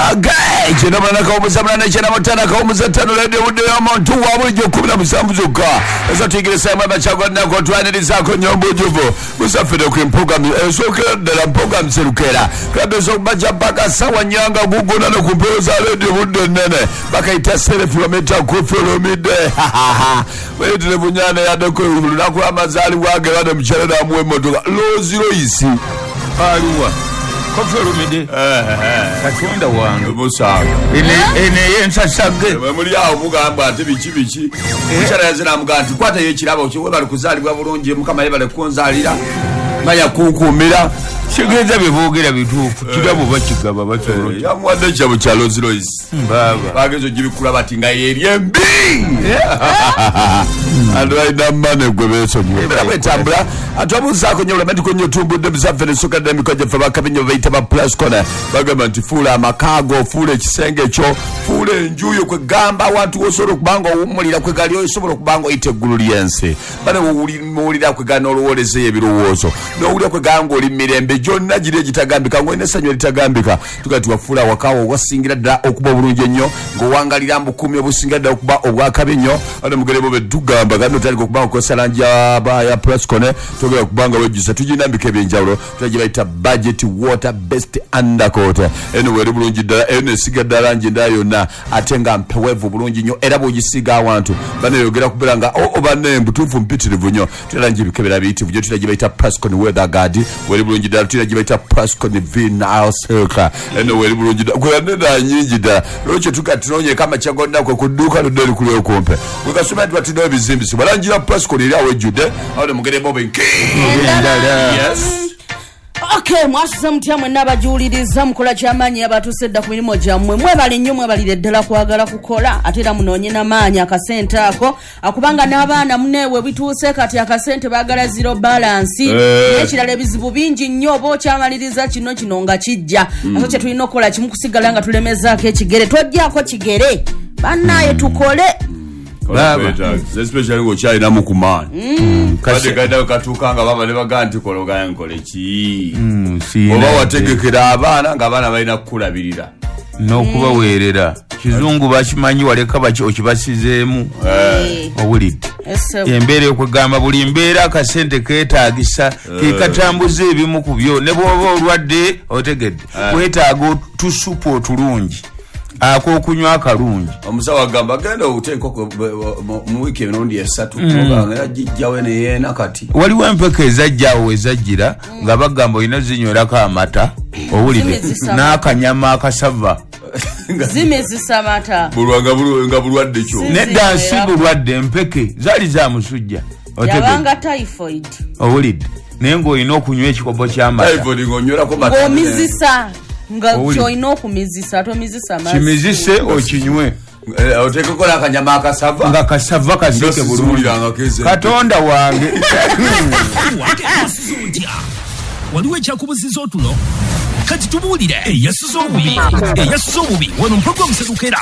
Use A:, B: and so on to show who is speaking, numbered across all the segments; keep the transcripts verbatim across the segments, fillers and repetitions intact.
A: Okay, chino bana ka omusabana ne chana mutana ka omusatano radio budde y'omuntu wabuljo kumi na musanvu zokka eza tigire sema bachago na ko twaniriza ko nyombo juvo musafire ku program esokera dala program serukera kabe so bacha baka sawa nyanga gugona no kumpoza radio budde nene bakaita sere kilomita ku kilomita wewe tule bunyane ya doko na ku amazali wage bade mchele na muwe motoka lo zero isi
B: aliwa kofero mide
A: eh eh
B: katonda wange
A: musaga
B: ene ene yensa sagge
A: muri aho mugamba ati bichi bichi muchara yazina muganti kwata yekirabo cyo bali kuzalibwa bulungi mukama bale kunzalira maya kukumira
B: kigeza bivogera bitufu kirabo bakigaba batoro
A: ya mwade cyabo cyalo zero isi
B: baba
A: bagezo gibikura batinga yeriye mbi alwaida mane gwebeso nyebera kwetambula atwabuza ko nyola mati ko nyotumbu de bizafene suka de mikoje fa bakabinyo baita ba plus corner bagamba nti fula amakago fule kisenge cho fule njuyo kwe gamba watu osoro kubanga umulira kwe gali osobora kubanga itegulu liyense bane mulira kwe gano olwoleze ebirowozo no ulira kwe gango oli mirembe jonna gire gitagambika ngo inesanyo litagambika tukati wafula wakawo wasingira da okuba bulunje nnyo ngo wangalira mbukumi obusingira da okuba obwakabinyo ane mugerebo bedugamba gano tali kubanga ko salanja ba ya plus corner togera kubanga wejisa tujinambike byenjawulo tujibaita budget water best undercoat eno weri bulungi dala eno siga dala nje ndayo na atenga mpewevu bulungi nyo era bugisiga abantu bane yogera kubiranga o obane mbutufu mpitirivu nyo tulanje bikebera bitivu je tulajibaita Pascon weather guard weri bulungi dala tulajibaita Pascon vinyl silk eno weri bulungi dala kwa nenda nyingi da loche tukatinonye kama chagonda kwa kuduka ludeli kule kompe ukasoma twatido bizimbi balangira Pascon iri awe jude awo mugere bobe nki yes.
C: Okay, mwasiza mtyamwe nabajuliriza mukola kyamanyi abatusedda ku mirimo gyammwe mwebali nnyo mwebalire ddala kwagala kukola ate era munoonye n'amaanyi akasente ako akubanga n'abaana muneewe bituuse kati akasente baagala zero balance n'ekirala ebizibu bingi nnyo oba okyamaliriza kino kino nga kijja aso kye tulina okukola kimu kusigala nga tulemezaako ekigere twojjaako kigere bannaye tukole
A: baba especially go chai na mukumana mm kade gaida katukanga baba ne baganti kologa yankole ki mm si oba wategekera abana nga abana balina kukulabirira
B: no kubawerera kizungu bakimanyi waleka baki okibasizeemu
A: eh
B: obulidde embere okugamba buli mbeera akasente keetaagisa kekatambuza ebimu ku byo ne bwoba olwadde otegedde kwetaaga tusupu otulungi ako kunywa akalungi
A: omusawa gamba genda uteeko mu wiki enondi esatu kubanga yajjawe ne yena kati
B: waliwo empeke ezajjawo ezajjira nga bagamba olina zinywelako amata owulire n'akanyama akasava
C: zimezisa amata
A: bulwanga bulwanga bulwadde kyo
B: nedda si bulwadde empeke zaali za musujja
C: yabanga typhoid
B: owulidde naye ng'olina okunywa ekikopo ky'amata
A: typhoid ng'onywelako mata
C: ng'omizisa nga choino kumizisa to mizisa mazi
B: kimizise okinywe
A: oteke kola akanyama akasava
B: nga kasava kasike bulungi katonda wange
D: waliwo ekyakubuziza otulo kati tubuulire eyasuza obubi eyasuza obubi wano mpogwa musedukera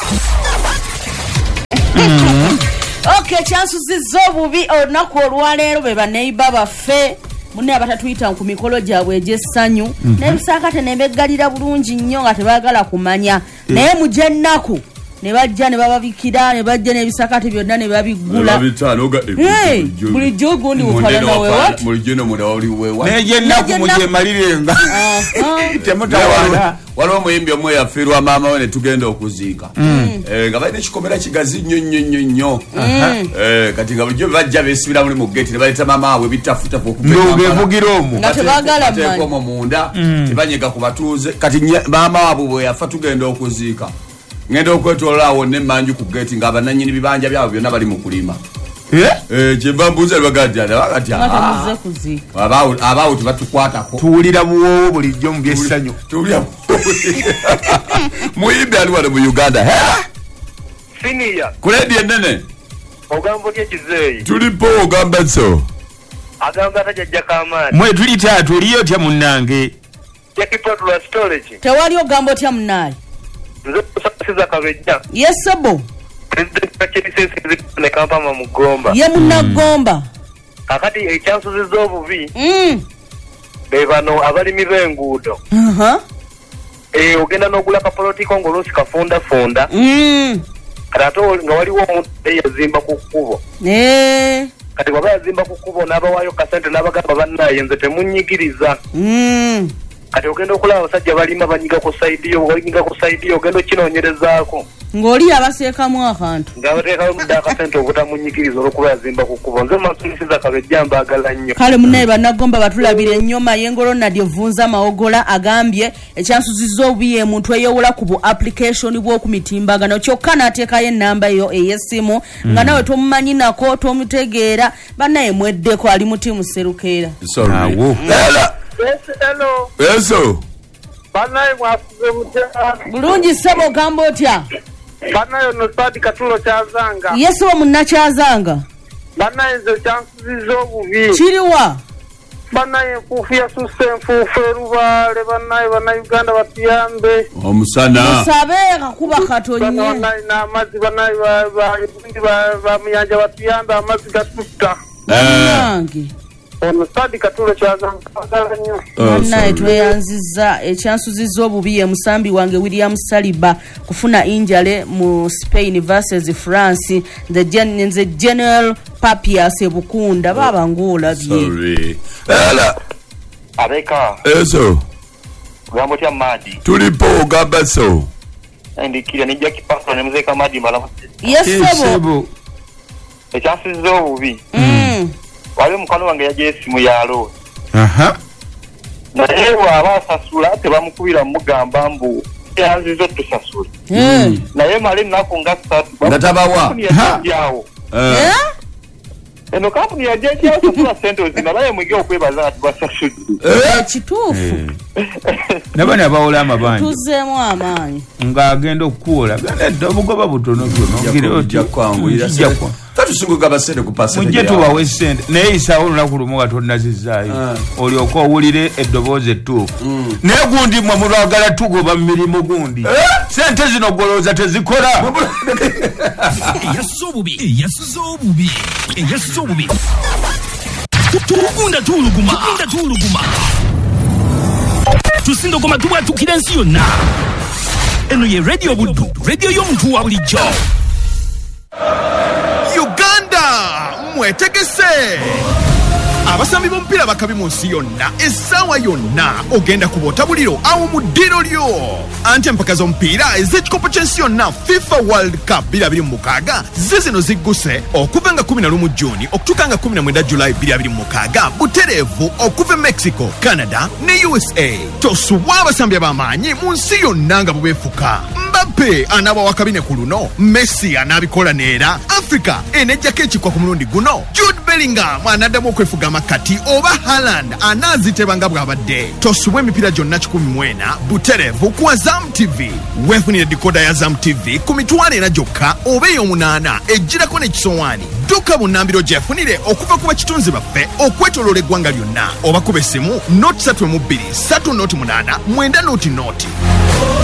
C: okay kyansuziza obubi olunaku olwaleero be baneiba baffe munne abatatuyita ku mikolo gyabwe egy'essanyu n'ebisakate ne beggalira bulungi nnyo nga tebaagala kumanya naye mujennaku ne bajja ne bababikira ne bajja n'ebisakate byonna ne babigula bulijjo ogundi bukala nawe wat
B: nejennaku mugyemalirenga
A: temutawana waliwo omuyimbi omwe yafiirwa maama we ne tugenda okuziika nga balina ekikomera kigazi nnyo nnyo nnyo nnyo kati nga bulijjo bajja beesibira muli mu geeti ne baleeta maama waabwe bitafutafu
B: okubevugira omwo
C: nga tebaagala
A: omwo munda tebanyega ku batuuze kati maama waabwe bwe yafa tugenda okuziika ngenda okwetolaawo n'emmanju ku geeti ng'abanannyini bibanja byabo byonna bali mu kulima kyemba mbuuza lwagatyana bakati abaawo tebatukwatako
B: tuwulira buwoowo bulijjo mu byessanyu
A: muyimbi ali wano mu Uganda
E: siniya
A: kuledi ennene
E: ogamba otya kizeeyi
A: tulipo ogamba so
E: agamba tajajja kamaani
B: mwe tulita tuliyo otya munnange
E: yakipatula storage
C: tewali ogamba otya munnaali
E: nze kusasiza kabejja
C: yesebo
E: ne kampama mugomba
C: ye munnagomba
E: kakati ekyansuziza obubi
C: mm
E: be bano abalimi b'enguudo
C: aha
E: eh ogenda n'ogula ka politiko ng'oluusi kafunda funda
C: mm
E: kati nga waliwo omuntu eyazimba ku kkubo
C: eh
E: kati bwaba yazimba ku kkubo n'abawaayo kasente n'abagamba bannaye nze temunyigiriza
C: mm
E: kati ogenda okulaba abasajja balima banyiga ku saidi yo banyiga ku saidi yo ogenda okinoonyerezaako
C: ng'oli abaseekamu akantu
E: ng'abateekayo mudde akasente obutamunyigiriza olw'okuba yazimba ku kkubo nze masunisiza kabejja mbaagala nnyo
C: kale munnaye bannagomba batulabira ennyoma y'engolo nadyo vunza mawogola agambye ekyansuzizza obubi ye muntu eyewola ku bu application bw'oku mitimbagano kyokka n'ateekayo ennamba yo ey'essimu nga nawe tomumanyi nako tomutegeera bannaye mweddeko ali mu tiimu Serukeera.
B: Awo.
E: Yes, hello.
A: Yeso.
E: Banaye mwafuze mutya.
C: Bulungi ssebo gamba otya?
E: Banaye no Sadi Katulo kyazanga.
C: Yesu munnakyazanga.
E: Banaye nze kyansuziza obubi.
C: Kiriwa?
E: Banaye nfuufu yasusse enfuufu erubaale banaye bannayuganda batuyambe.
A: Omusana.
C: Musabe kakuba katonye.
E: Banaye n'amazzi banaye bamuyanja batuyambe amazzi gatutta.
C: Nange.
E: Ono Sadi Katulo kyazanga nnyo.
C: Bannaye tweyanzizza ekyansuzizza obubi ye musambi wange William Saliba kufuna injale mu Spain versus France the gen the General Papias ebukunda baba ngolabye.
A: Sorry. Ela.
E: Abeka.
A: Yeso.
E: Gambo kya Madi.
A: Tulipo gabaso.
E: Ndikira nijja kipaso ne muzeka Madi mala.
C: Yesebo.
E: Ekyasizza obubi.
C: Mm.
E: Wali mukano wange yaje esimu yalo.
B: Aha.
E: Naye bw'aba asasula tebamukubira mugamba mbu yanzizo tusasula.
C: Mm.
E: Naye mali nako nga ssatu.
A: Ngatabawa.
E: Yawo.
C: Eh?
E: Eno kampuni yajeje asasula sente ozina naye mwige okwebaza ati basasula.
C: Eh kituufu.
B: Nabani abawola amabanyi.
C: Tuzeemu amaanyi.
B: Ng'agenda okuwola. Genda obugoba butono butono. Ngire ojja
A: kwangu ira sente. Tatusunguka basente ku pasente.
B: Mujje tubawe sente. Naye isaawo olunaku lumu nga tonnazizaayo. Olyoka owulire eddoboozi ettuufu. Naye gundi mmwe mulwagala tugoba mu mirimu gundi. Sente zino golooza tezikola.
D: Eyasuza obubi eyasuza obubi eyasuza obubi tugunda tuluguma tugunda tuluguma tusindogoma tubwatukira ensi yonna eno ye radio buddu radio y'omuntu wa bulijjo
F: Uganda mwetegese abasambi b'omupiira bakabi mu nsi yonna essaawa yonna ogenda kuboota buliro awo mu ddiro lyo anti empaka z'omupiira ez'ekikopo ky'ensi yonna FIFA World Cup bbiri abiri mu mukaaga zizino zigguse okuva nga kumi na lumu Juni okutuuka nga kumi na mwenda Julayi bbiri abiri mu mukaaga butereevu okuva e Mexico, Canada ne U S A. Tosubwa abasambi ab'amaanyi mu nsi yonna nga bubeefuka. Mbappe anaaba wakabine ku luno, Messi anaabikola neera, Africa enejjako ekikwa ku mulundi guno, Jude Bellingham anaddamu okwefuga amakati oba Haaland anaazitebanga bw'abadde. Tosubwa emipiira gyonna kikumi mu ena butereevu ku Azam T V. Weefunire dikoda ya Azam T V ku mitwalo ena gyokka oba ey'omunaana ejjirako n'ekisowaani. Dduka bunnambiro gyefunire okuva ku bakitunzi baffe okwetooloola eggwanga lyonna oba kuba essimu nooti ssatu mu bbiri ssatu nooti munaana mwenda nooti nooti.